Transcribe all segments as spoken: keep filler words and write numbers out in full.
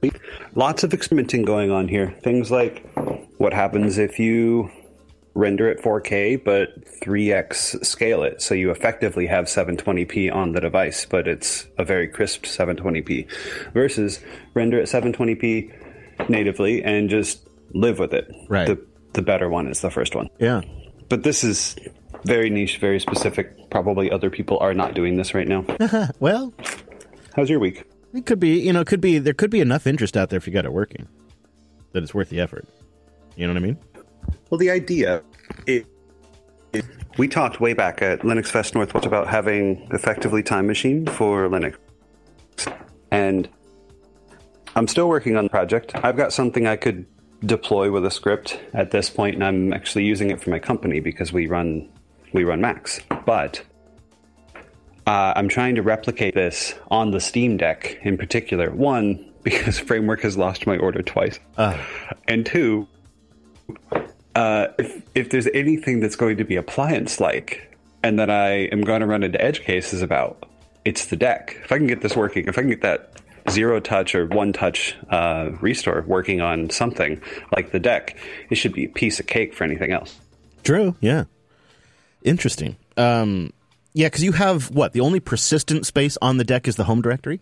Lots of experimenting going on here. Things like what happens if you render it four K but three x scale it, so you effectively have seven twenty p on the device, but it's a very crisp seven twenty p, versus render at seven twenty p natively and just live with it. Right. The, the better one is the first one. Yeah. But this is very niche, very specific. Probably other people are not doing this right now. Well, how's your week? It could be, you know, it could be, there could be enough interest out there if you got it working that it's worth the effort. You know what I mean? Well, the idea is, we talked way back at Linux Fest Northwest about having effectively Time Machine for Linux. And I'm still working on the project. I've got something I could deploy with a script at this point, and I'm actually using it for my company because we run we run Macs. But uh, I'm trying to replicate this on the Steam Deck in particular. One, because Framework has lost my order twice. Uh. And two, uh, if, if there's anything that's going to be appliance-like and that I am going to run into edge cases about, it's the deck. If I can get this working, if I can get that zero-touch or one-touch uh, restore working on something like the deck, it should be a piece of cake for anything else. True, yeah. Interesting. Um, yeah, because you have, what, the only persistent space on the deck is the home directory?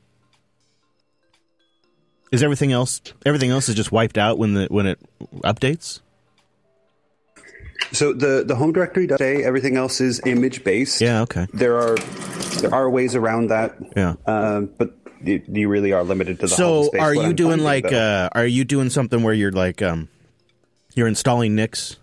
Is everything else, everything else is just wiped out when the when it updates? So the, the home directory does say everything else is image-based. Yeah, okay. There are there are ways around that. Yeah. Uh, but you, you really are limited to the so home space. are you I'm doing finding, like, uh, are you doing something where you're like, um, you're installing Nix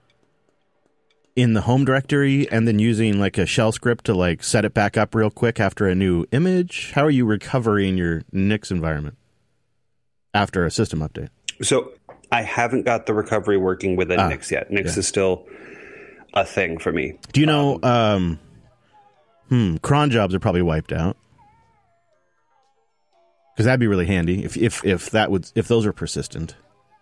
in the home directory and then using like a shell script to like set it back up real quick after a new image? How are you recovering your Nix environment after a system update? So I haven't got the recovery working within ah, Nix yet. Nix yeah. is still a thing for me. Do you know, um, um, hmm, cron jobs are probably wiped out. Because that'd be really handy if, if if that would if those are persistent.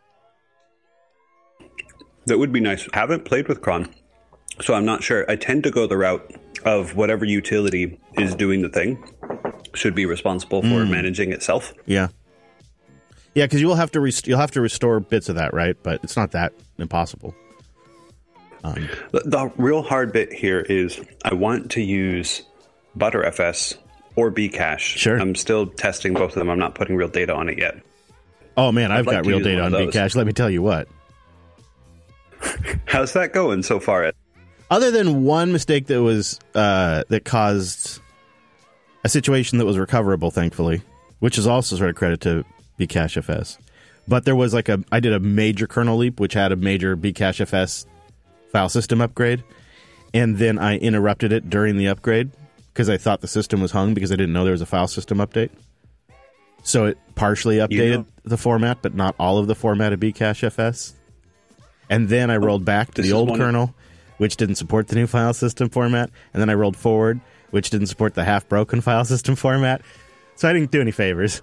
That would be nice. Haven't played with cron, so I'm not sure. I tend to go the route of whatever utility is doing the thing should be responsible for mm. managing itself. Yeah, yeah, because you'll have to rest- you'll have to restore bits of that, right? But it's not that impossible. Um, the, the real hard bit here is I want to use Btrfs or Bcache. Sure. I'm still testing both of them. I'm not putting real data on it yet. Oh man, I've I'd like got real data on Bcache. Let me tell you what. How's that going so far? Other than one mistake that was uh, that caused a situation that was recoverable, thankfully, which is also sort of credit to Bcachefs. But there was like a I did a major kernel leap, which had a major Bcachefs file system upgrade, and then I interrupted it during the upgrade because I thought the system was hung because I didn't know there was a file system update. So it partially updated you know, the format, but not all of the format of Bcachefs. And then I rolled back to the old kernel, which didn't support the new file system format. And then I rolled forward, which didn't support the half-broken file system format. So I didn't do any favors.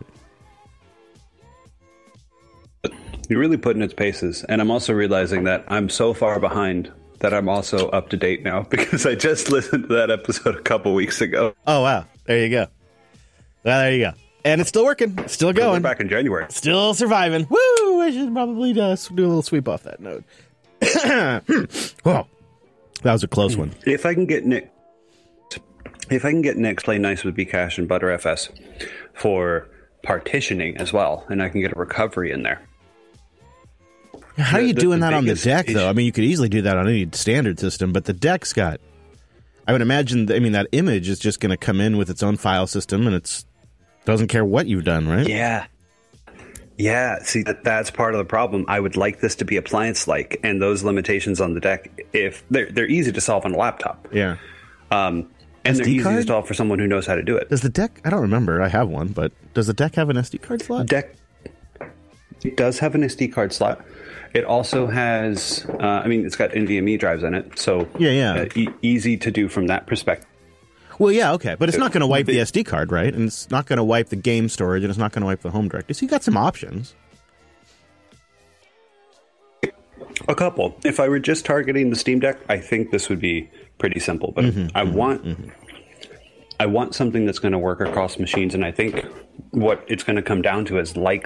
You're really putting its paces. And I'm also realizing that I'm so far behind that I'm also up to date now because I just listened to that episode a couple weeks ago. Oh, wow. There you go. Well, there you go. And it's still working. It's still going. We're back in January. Still surviving. Woo! I should probably uh, do a little sweep off that node. Oh, that was a close one. If I can get Nick, if I can get Nick play nice with Bcache and Btrfs for partitioning as well, and I can get a recovery in there. How are you the, doing the that on the deck, though? I mean, you could easily do that on any standard system, but the deck's got... I would imagine, I mean, that image is just going to come in with its own file system, and it's doesn't care what you've done, right? Yeah. Yeah, see, that, that's part of the problem. I would like this to be appliance-like, and those limitations on the deck, if they're, they're easy to solve on a laptop. Yeah. Um, and S D they're easy card? to solve for someone who knows how to do it. Does the deck... I don't remember. I have one, but does the deck have an S D card slot? Deck... It does have an S D card slot. It also has, uh, I mean, it's got NVMe drives in it, so yeah, yeah. Uh, e- easy to do from that perspective. Well, yeah, okay, but it's not going to wipe the S D card, right? And it's not going to wipe the game storage, and it's not going to wipe the home directory. So you got some options. A couple. If I were just targeting the Steam Deck, I think this would be pretty simple. But mm-hmm, I mm-hmm, want, mm-hmm. I want something that's going to work across machines, and I think what it's going to come down to is like.